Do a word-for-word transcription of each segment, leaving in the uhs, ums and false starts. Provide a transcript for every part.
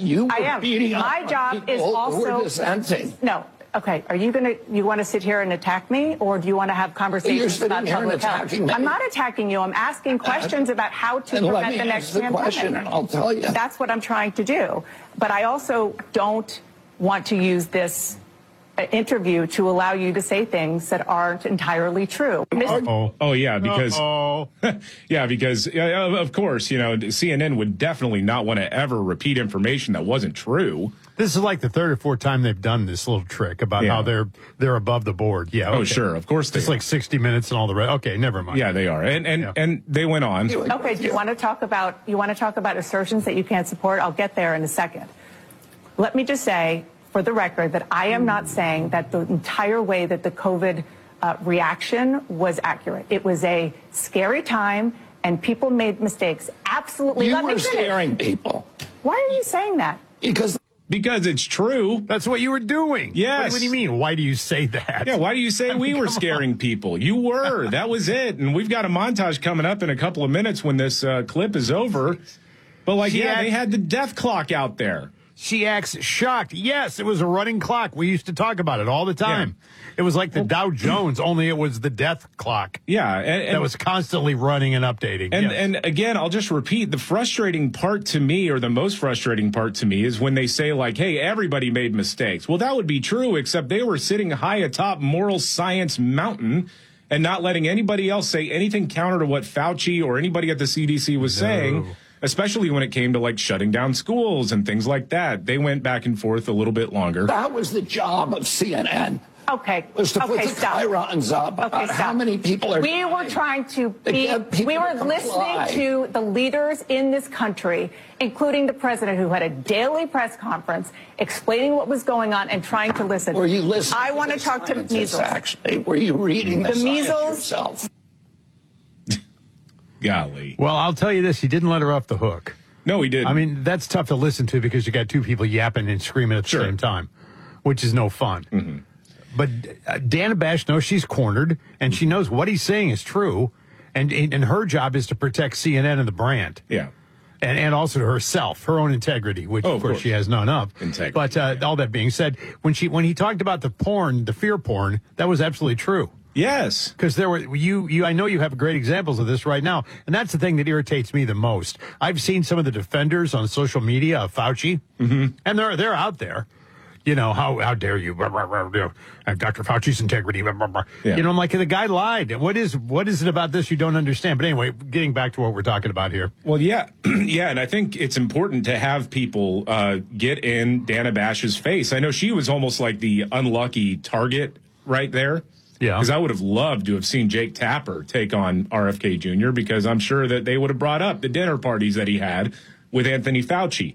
You were I am. beating up My on job people is who also were dissenting. No. Okay. Are you gonna you want to sit here and attack me, or do you want to have conversations You're about sitting here and public health? attacking me. I'm not attacking you. I'm asking questions Uh, about how to and let prevent me the next ask the pandemic. question, and I'll tell you. That's what I'm trying to do. But I also don't want to use this uh, interview to allow you to say things that aren't entirely true. Oh, oh yeah, because Uh-oh. yeah, because uh, of course, you know, C N N would definitely not want to ever repeat information that wasn't true. This is like the third or fourth time they've done this little trick about Yeah. how they're they're above the board. Yeah. Oh, okay. sure, of course they It's are. like sixty minutes and all the rest. Okay, never mind. Yeah, they are, and and Yeah. and they went on. Okay, do you want to talk about you want to talk about assertions that you can't support? I'll get there in a second. Let me just say, for the record, that I am not saying that the entire way that the COVID uh, reaction was accurate. It was a scary time, and people made mistakes. Absolutely. You Let me were finish. scaring people Why are you saying that? because Because it's true. That's what you were doing. Yes. What, what do you mean? Why do you say that? Yeah, why do you say I mean, we were come scaring on. people? You were. That was it. And we've got a montage coming up in a couple of minutes when this uh, clip is over. But, like, She yeah, had- they had the death clock out there. She acts shocked. Yes, it was a running clock. We used to talk about it all the time. It was like the Dow Jones, only it was the death clock. Yeah. And, and That was constantly running and updating. And Yes. and again, I'll just repeat, the frustrating part to me, or the most frustrating part to me, is when they say, like, hey, everybody made mistakes. Well, that would be true, except they were sitting high atop moral science mountain and not letting anybody else say anything counter to what Fauci or anybody at the C D C was No. saying, especially when it came to, like, shutting down schools and things like that. They went back and forth a little bit longer. that was the job of C N N. Okay. Was to okay, put the stop. chyrons up Okay, about stop. how many people are. We were trying to They be, get people we were to comply. listening to the leaders in this country, including the president, who had a daily press conference explaining what was going on and trying to listen. Were you listening? I want to the talk to scientists, measles. Actually, were you reading the, The science measles- yourself? Golly. Well, I'll tell you this. He didn't let her off the hook. No, he didn't. I mean, that's tough to listen to because you got two people yapping and screaming at the Sure. same time, which is no fun. Mm-hmm. But uh, Dana Bash knows she's cornered, and she knows what he's saying is true, and and her job is to protect C N N and the brand. yeah. And, and also to herself, her own integrity, which Oh, of of course course. she has none of. Integrity, But uh, all that being said, when she when he talked about the porn, the fear porn, that was absolutely true. Yes. Because there were you you I know you have great examples of this right now, and that's the thing that irritates me the most. I've seen some of the defenders on social media of Fauci, Mm-hmm. and they're they're out there. You know, how how dare you? Blah, blah, blah, blah, uh, Doctor Fauci's integrity. Blah, blah, blah. Yeah. You know, I'm like, the guy lied. What is what is it about this you don't understand? But anyway, getting back to what we're talking about here. Well, yeah, yeah, and I think it's important to have people uh, get in Dana Bash's face. I know she was almost like the unlucky target right there. Yeah. Because I would have loved to have seen Jake Tapper take on R F K Junior because I'm sure that they would have brought up the dinner parties that he had with Anthony Fauci.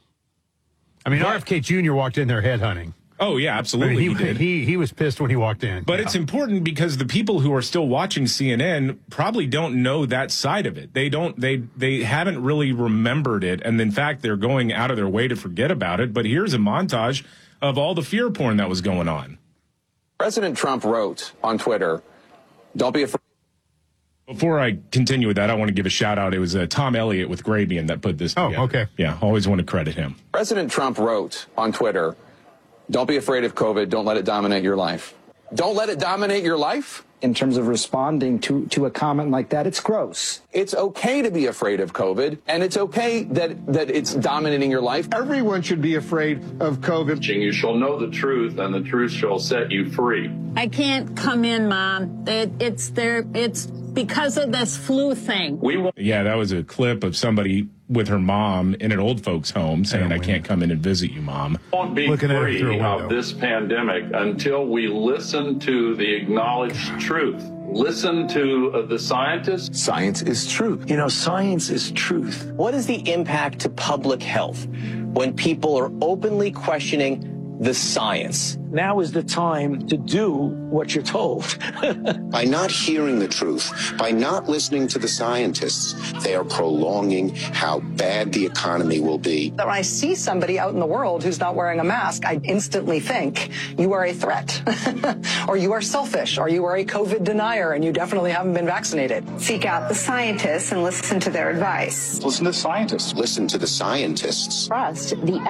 I mean, But- R F K Junior walked in there headhunting. Oh, yeah, I absolutely mean, he, he, did. he he was pissed when he walked in. But Yeah. it's important because the people who are still watching C N N probably don't know that side of it. They don't they they haven't really remembered it, and in fact they're going out of their way to forget about it. But here's a montage of all the fear porn that was going on. President Trump wrote on Twitter, "Don't be afraid." Before I continue with that, I want to give a shout out. It was uh, Tom Elliott with Grabian that put this Oh, together. okay. Yeah, always want to credit him. President Trump wrote on Twitter, "Don't be afraid of COVID. Don't let it dominate your life." Don't let it dominate your life? In terms of responding to, to a comment like that, it's gross. It's okay to be afraid of COVID, and it's okay that, that it's dominating your life. Everyone should be afraid of COVID. You shall know the truth, and the truth shall set you free. I can't come in, Mom. It, it's there. It's because of this flu thing. We want Yeah, that was a clip of somebody with her mom in an old folks home saying, I can't come in and visit you, Mom. won't be Looking at it free through a of window. this pandemic until we listen to the acknowledged truth. Listen to uh, the scientists. Science is truth. You know, science is truth. What is the impact to public health when people are openly questioning the science? Now is the time to do what you're told. By not hearing the truth, by not listening to the scientists, they are prolonging how bad the economy will be. When I see somebody out in the world who's not wearing a mask, I instantly think you are a threat, or you are selfish, or you are a COVID denier, and you definitely haven't been vaccinated. Seek out the scientists and listen to their advice. Listen to scientists. Listen to the scientists. Trust the